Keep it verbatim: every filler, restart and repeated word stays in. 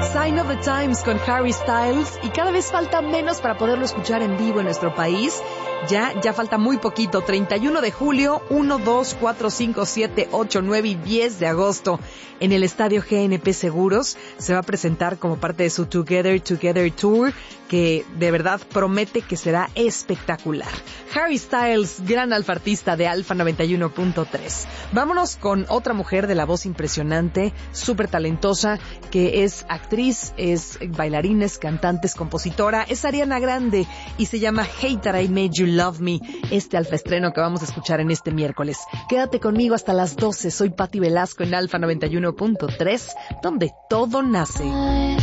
Sign of the Times con Harry Styles, y cada vez falta menos para poderlo escuchar en vivo en nuestro país. Ya, ya falta muy poquito, treinta y uno de julio, uno, dos, cuatro, cinco, siete, ocho, nueve y diez de agosto en el Estadio G N P Seguros. Se va a presentar como parte de su Together Together Tour, que de verdad promete que será espectacular. Harry Styles, gran alfa artista de Alfa noventa y uno punto tres. Vámonos con otra mujer de la voz impresionante, súper talentosa, que es actriz, es bailarina, es cantante, es compositora, es Ariana Grande y se llama Hate That I Made You Love Me, este alfa estreno que vamos a escuchar en este miércoles. Quédate conmigo hasta las doce, soy Patti Velasco en Alfa noventa y uno punto tres, donde todo nace.